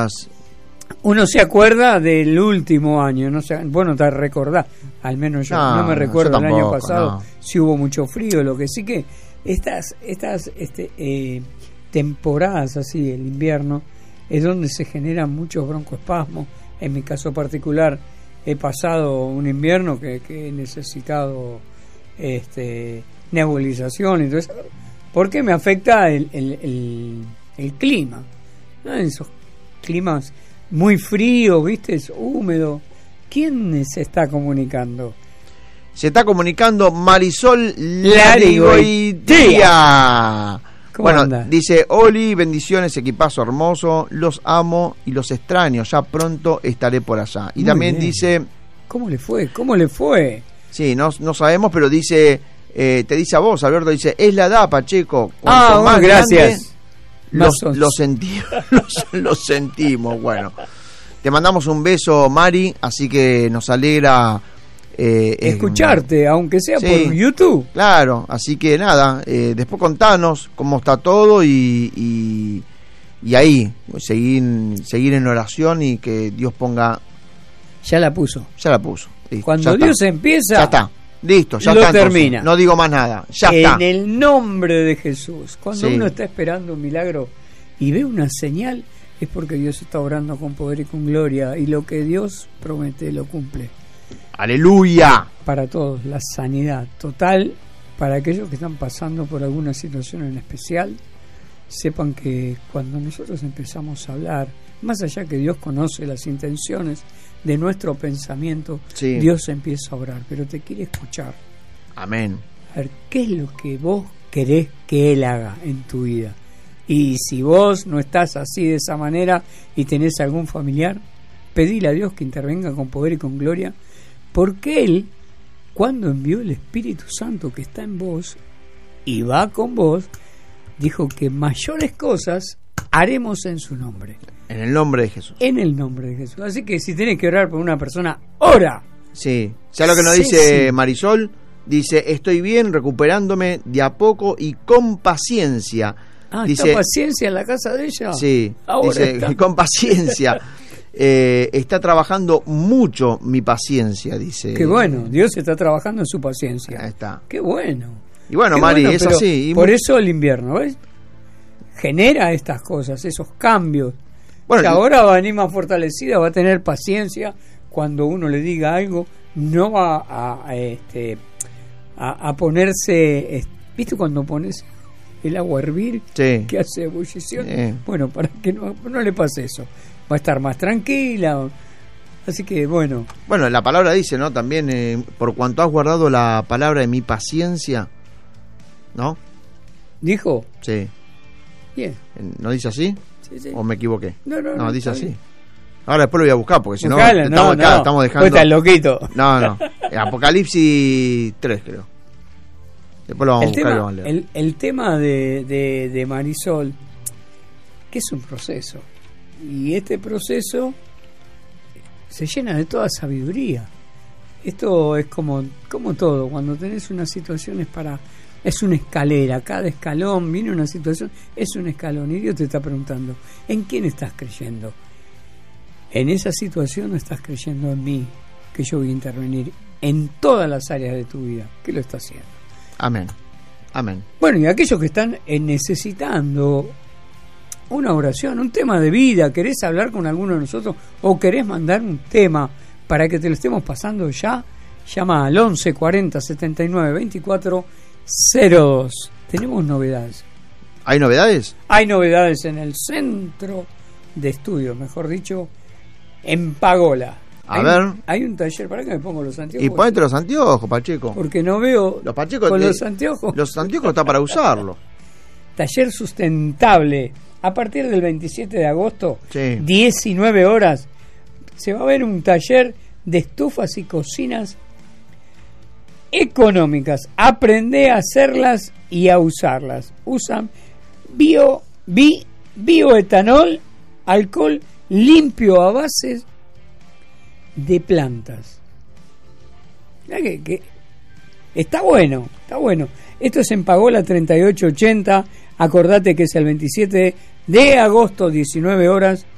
más. Uno se acuerda del último año, no sé, bueno, te recordás, al menos yo no me recuerdo el año pasado si hubo mucho frío, lo que sí que estas temporadas así, el invierno, es donde se generan muchos broncoespasmos. En mi caso particular, he pasado un invierno que he necesitado nebulización, entonces, porque me afecta el clima, ¿no? Esos climas muy frío, ¿viste? Es húmedo. ¿Quién se está comunicando? Se está comunicando Marisol Larigoitía. Bueno, anda? Dice: Oli, bendiciones, equipazo hermoso, los amo y los extraño, ya pronto estaré por allá. Y muy también bien. Dice: ¿Cómo le fue? ¿Cómo le fue? Sí, no sabemos, pero dice, te dice a vos, Alberto, dice: es la edad, Pacheco. Cuanto más gracias. Lo sentimos. Bueno, te mandamos un beso, Mari, así que nos alegra escucharte, aunque sea por YouTube. Claro, así que nada, después contanos cómo está todo y ahí seguir en oración y que Dios ponga. Ya la puso. Listo, cuando Dios empieza, ya está. Listo, ya lo está. Termina. No digo más nada. Ya está. En el nombre de Jesús. Cuando uno está esperando un milagro y ve una señal, es porque Dios está obrando con poder y con gloria. Y lo que Dios promete, lo cumple. ¡Aleluya! Para todos, la sanidad total. Para aquellos que están pasando por alguna situación en especial, sepan que cuando nosotros empezamos a hablar, más allá que Dios conoce las intenciones de nuestro pensamiento, Dios empieza a obrar, pero te quiere escuchar. Amén. A ver, ¿qué es lo que vos querés que Él haga en tu vida? Y si vos no estás así de esa manera y tenés algún familiar, pedile a Dios que intervenga con poder y con gloria, porque Él, cuando envió el Espíritu Santo que está en vos y va con vos, dijo que mayores cosas haremos en su nombre. En el nombre de Jesús. En el nombre de Jesús. Así que si tenés que orar por una persona, ora. Sí. ¿Sabes lo que nos dice Marisol? Dice: estoy bien, recuperándome de a poco y con paciencia. Dice, ¿está paciencia en la casa de ella? Sí. Ahora dice, está. Con paciencia. Está trabajando mucho mi paciencia, dice. Qué bueno, Dios está trabajando en su paciencia. Ahí está. Qué bueno. Y bueno, Qué Mari, bueno, es así. Por eso el invierno, ¿ves? Genera estas cosas, esos cambios. Bueno, que ahora va a venir más fortalecida, va a tener paciencia cuando uno le diga algo, no va a ponerse, ¿viste cuando pones el agua a hervir? Que hace ebullición. Bueno, para que no le pase eso, va a estar más tranquila. Así que bueno, la palabra dice, ¿no? También, por cuanto has guardado la palabra de mi paciencia, ¿no? ¿Dijo? Sí. Bien. ¿No dice así? Sí. ¿O me equivoqué? No, dice así. Ahora después lo voy a buscar, porque si no, estamos dejando. Pues estás loquito. No. Apocalipsis 3, creo. Después lo vamos a buscar y lo vamos a leer. El tema de Marisol, que es un proceso. Y este proceso se llena de toda sabiduría. Esto es como todo. Cuando tenés una situación es una escalera, cada escalón viene una situación, es un escalón y Dios te está preguntando, ¿en quién estás creyendo? ¿En esa situación o estás creyendo en mí, que yo voy a intervenir en todas las áreas de tu vida? ¿Qué lo está haciendo? Amén. Bueno, y aquellos que están necesitando una oración, un tema de vida, querés hablar con alguno de nosotros o querés mandar un tema para que te lo estemos pasando ya, llama al 11 40 79 24 02. Tenemos novedades. ¿Hay novedades? Hay novedades en el centro de estudios, mejor dicho, en Pagola. Hay un taller, para que me pongo los anteojos. Y ponete los anteojos, Pacheco. Porque no veo los Pachecos, con los anteojos. Los anteojos está para usarlo. Taller sustentable. A partir del 27 de agosto, 19 horas, se va a ver un taller de estufas y cocinas económicas. Aprende a hacerlas y a usarlas. Usan bioetanol, alcohol limpio a base de plantas. Mirá que está bueno. Esto es en Pagola 3880. Acordate que es el 27 de agosto, 19 horas.